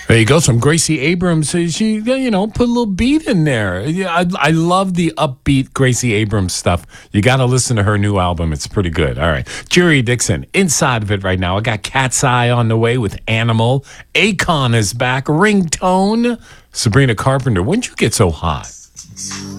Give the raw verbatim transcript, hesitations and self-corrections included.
There you go. Some Gracie Abrams. uh, She, you know, put a little beat in there. Yeah, I, I love the upbeat Gracie Abrams stuff. You got to listen to her new album. It's pretty good. All right. Jerry Dixon, inside of it right now. I got Cat's Eye on the way with Animal. Akon is back. Ringtone. Sabrina Carpenter. When'd you get so hot?